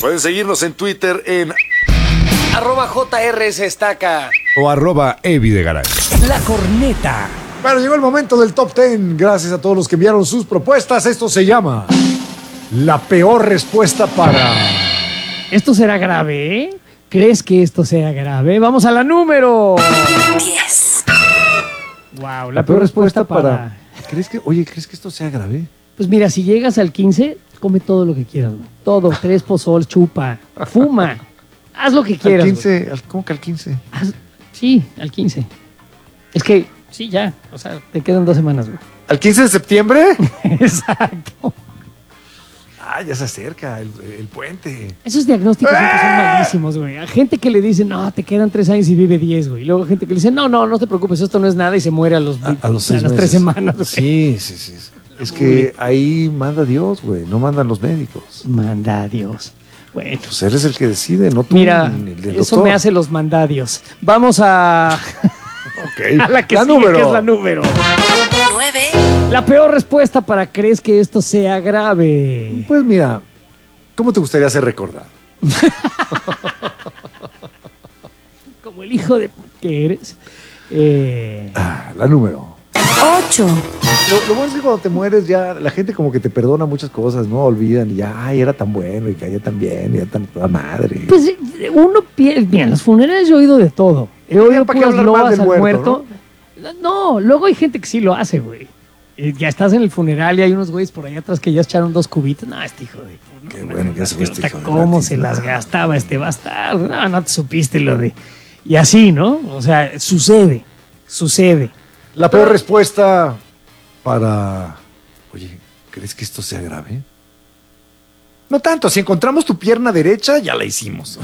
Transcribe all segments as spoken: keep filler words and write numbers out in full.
Pueden seguirnos en Twitter en arroba J R S Estaca o arroba Evi de Garay. La Corneta. Bueno, llegó el momento del top diez. Gracias a todos los que enviaron sus propuestas. Esto se llama la peor respuesta para... Esto será grave, ¿eh? ¿Crees que esto sea grave? Vamos a la número diez. Wow, la, La peor respuesta para... ¿Crees que, oye, ¿crees que esto sea grave? Pues mira, si llegas al quince, come todo lo que quieras, güey. Todo, tres pozol, chupa, fuma. Haz lo que quieras. Al quince, al, ¿cómo que al quince? Haz- sí, al quince. Es que, sí, ya. O sea, te quedan dos semanas, güey. ¿Al quince de septiembre? Exacto. Ah, ya se acerca el, el puente. Esos diagnósticos siempre son malísimos, güey. A gente que le dice, no, te quedan tres años y vive diez, güey. Y luego gente que le dice, no, no, no te preocupes, esto no es nada y se muere a los, A, a los seis a las meses. tres semanas. Güey. Sí, sí, sí. Es que ahí manda Dios, güey. No mandan los médicos. Manda a Dios. Bueno, Pues él es el que decide, no tú. mira, ni el del eso doctor. me hace los mandadios. Vamos a, Ok. a la que La sigue, número. que es la número. nueve. La peor respuesta para crees que esto sea grave. Pues mira, ¿cómo te gustaría ser recordado? Como el hijo de que eres. Eh, Ah, la número. ocho. Lo, lo bueno es que cuando te mueres ya la gente como que te perdona muchas cosas, ¿no? Olvidan y ya, ay, era tan bueno y caía tan bien y era tan toda madre. pues eh, uno piensa, bien, los funerales yo he oído de todo. He oído ¿para qué puras hablar mal loas del al muerto, muerto. No, luego hay gente que sí lo hace, güey. Eh, Ya estás en el funeral y hay unos güeyes por allá atrás que ya echaron dos cubitos. No, este hijo de... Qué bueno que ya se fue este hijo de ¿Cómo la se tiza? las gastaba este bastardo? No, no te supiste lo de... Y así, ¿no? O sea, sucede, sucede. La peor respuesta para... Oye, ¿crees que esto sea grave? No tanto, si encontramos tu pierna derecha, ya la hicimos.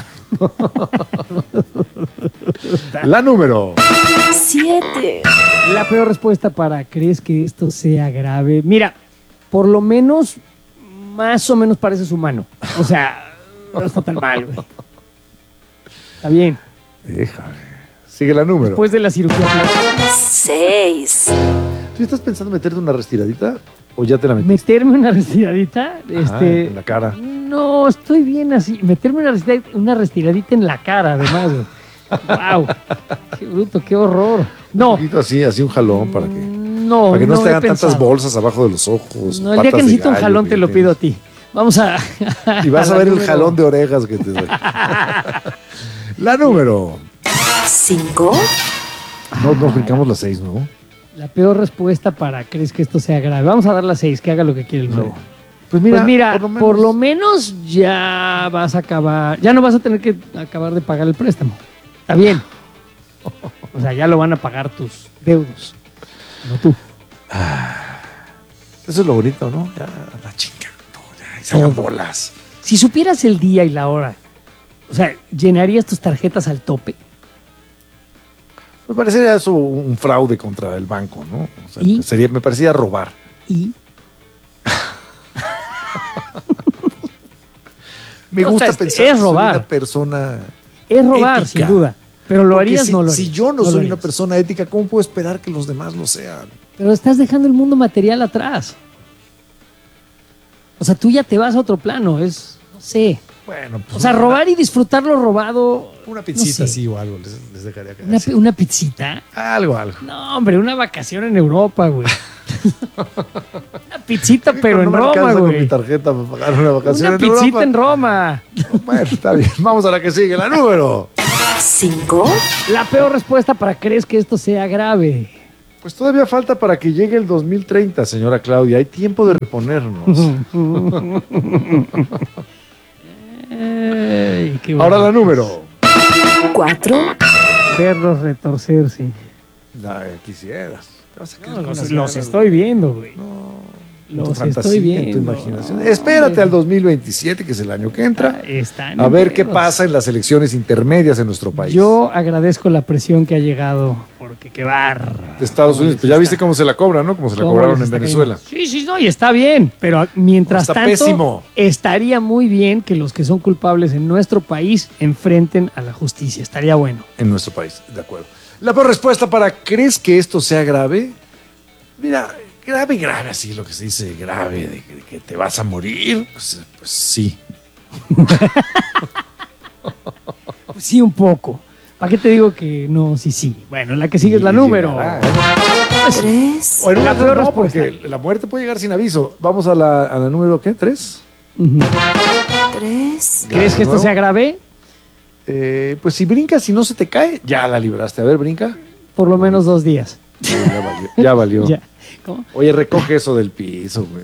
La número. siete. La peor respuesta para crees que esto sea grave. Mira, por lo menos, más o menos pareces humano. O sea, no está tan mal, güey. Está bien. Déjame. Sigue la número. Después de la cirugía plástica, seis. ¿Tú estás pensando meterte una restiradita o ya te la metiste? meterme una restiradita, Ajá, este, en la cara. no, estoy bien así. Meterme una restiradita, una restiradita en la cara, además, güey. Wow, qué bruto, qué horror. Un No, poquito así, así un jalón para que, no, para que no, no te he hagan tantas pensado. bolsas abajo de los ojos. No, el día que patas de necesito un gallo jalón que te lo tienes. pido a ti. Vamos a. Y vas a, la ver el número- jalón de orejas que te doy. La número. cinco. No, no brincamos las seis, ¿no? La peor respuesta para crees que esto sea grave. Vamos a dar las seis, que haga lo que quiere el nuevo. Pues mira, pues mira, por lo menos, por lo menos ya vas a acabar, ya no vas a tener que acabar de pagar el préstamo. Está bien. O sea, ya lo van a pagar tus deudos, no tú. eso es lo bonito, ¿no? Ya, la chinga. No, ya, y salgan Todo. bolas. Si supieras el día y la hora, o sea, ¿llenarías tus tarjetas al tope? Me parecería eso un fraude contra el banco, ¿no? O sea, ¿Y? sería, me parecía robar. Y Me O gusta sea, es- pensar es que soy robar. una persona es robar, ética. sin duda. Pero lo Porque harías, si, no lo harías. si yo no, lo soy harías. una persona ética, ¿cómo puedo esperar que los demás lo sean? Pero estás dejando el mundo material atrás. O sea, tú ya te vas a otro plano, es, no sé. Bueno, pues O sea, robar y disfrutar lo robado. una no pizzita sé. así o algo les, les dejaría caer. Una, Sí. una pizzita. Algo, algo. No, hombre, una vacación en Europa, güey. Una pizzita, pero No en me Roma, alcanza con mi güey. tarjeta para pagar una vacación Una en pizzita Europa. en Roma. Bueno, está bien. Vamos a la que sigue, la número. cinco. La peor respuesta para crees que esto sea grave. Pues todavía falta para que llegue el dos mil treinta, señora Claudia. Hay tiempo de reponernos. Ay, qué Ahora bueno. la número. cuatro. Verlos retorcerse. La quisieras. Te vas a quedar No, con los, las los ganas, estoy viendo, güey. tu Los fantasía, estoy en viendo. tu imaginación. Espérate al dos mil veintisiete, que es el año que entra, Están a en ver qué pedos. pasa en las elecciones intermedias en nuestro país. Yo agradezco la presión que ha llegado, porque qué bar. de Estados Unidos. Pues ya viste cómo se la cobran, ¿no? Como se la cobraron en Venezuela. Sí, sí, no, y está bien, pero mientras Está tanto pésimo. estaría muy bien que los que son culpables en nuestro país enfrenten a la justicia. Estaría bueno. En nuestro país, de acuerdo. La peor respuesta para ¿crees que esto sea grave? Mira, grave, grave, así lo que se dice grave, de que, que te vas a morir. Pues, pues sí. Pues sí, un poco. ¿Para qué te digo que no? Sí, sí. Bueno, la que sigue es la Y número. llegará, ¿eh? tres, O en una La peor no, respuesta. porque la muerte puede llegar sin aviso. Vamos a la, a la número, ¿qué? ¿Tres? Ujú. tres, ¿Crees que esto ¿Nuevo? sea grave? Eh, pues si brincas y no se te cae, ya la libraste. A ver, brinca. Por lo menos dos días. Sí, ya valió. Ya valió. Ya. ¿Cómo? Oye, recoge eso del piso, güey.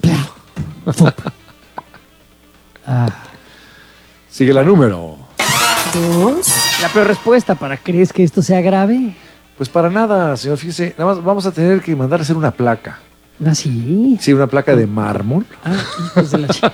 Ah. Sigue la número. dos, La peor respuesta para ¿crees que esto sea grave? Pues para nada, señor, fíjese. Nada más vamos a tener que mandar a hacer una placa. Ah, sí. Sí, una placa de mármol. Ah, hijos de la chica.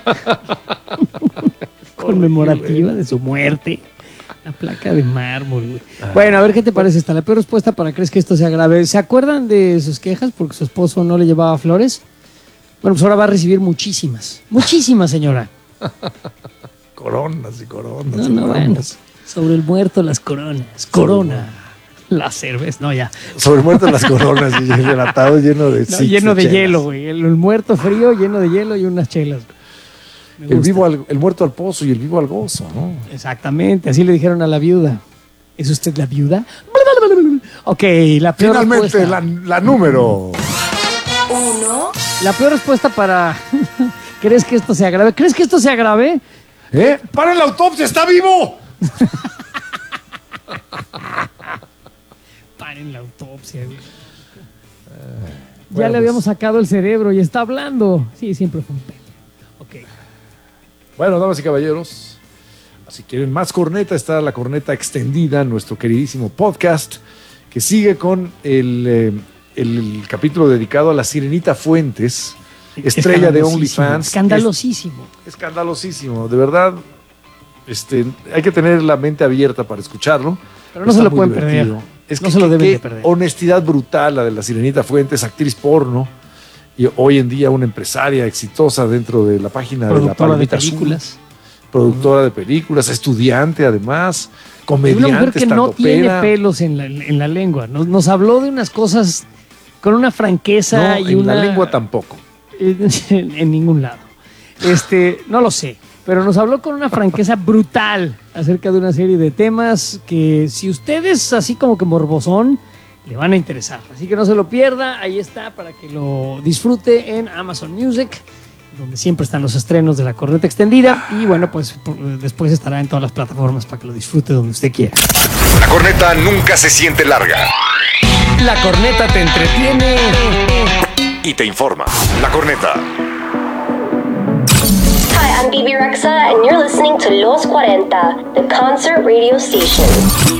Conmemorativa de su muerte. La placa de mármol, güey. Bueno, a ver qué te parece esta. La peor respuesta para ¿crees que esto sea grave? ¿Se acuerdan de sus quejas porque su esposo no le llevaba flores? Bueno, pues ahora va a recibir muchísimas. Muchísimas, señora. Coronas y coronas. No, y no, bueno. coronas. Sobre el muerto las coronas. Corona. La cerveza. No, ya. Sobre el muerto las coronas y el atado lleno de No, six lleno de chelas. hielo, güey. El, el muerto frío, lleno de hielo y unas chelas. Me El, gusta. vivo al- el muerto al pozo y el vivo al gozo, ¿no? Exactamente, así le dijeron a la viuda. ¿Es usted la viuda? Ok, la peor Finalmente, respuesta. la, la número. uno, La peor respuesta para... ¿Crees que esto sea grave? ¿Crees que esto sea grave? ¿Eh? ¡Para la autopsia! ¡Está vivo! Paren la autopsia, güey. ya bueno, le habíamos pues. sacado el cerebro y está hablando. Sí, siempre fue un pedo. Ok. Bueno, damas y caballeros, si quieren más corneta, está la corneta extendida, nuestro queridísimo podcast, que sigue con el, eh, el capítulo dedicado a la Sirenita Fuentes, estrella de Escandalosísimo, OnlyFans. Escandalosísimo. Es escandalosísimo, de verdad. Este, hay que tener la mente abierta para escucharlo. Pero no Está se lo muy pueden divertido. perder. Es No que, se lo que- deben qué de perder. honestidad brutal la de la Sirenita Fuentes, actriz porno, y hoy en día una empresaria exitosa dentro de la página de la Productora de Palomita Azul. películas. Productora de películas, estudiante además, Es comediante, una mujer que no tiene estandopera. pelos en la, en la lengua. Nos, nos habló de unas cosas con una franqueza No, y en una... la lengua tampoco. en, en ningún lado. Este, no lo sé, pero nos habló con una franqueza brutal acerca de una serie de temas que si ustedes así como que morbosón le van a interesar. Así que no se lo pierda, ahí está para que lo disfrute en Amazon Music, donde siempre están los estrenos de la corneta extendida y bueno, pues por- después estará en todas las plataformas para que lo disfrute donde usted quiera. La corneta nunca se siente larga La corneta te entretiene y te informa. La corneta. Hi, I'm Bibi Rexa, and you're listening to Los cuarenta, the concert radio station.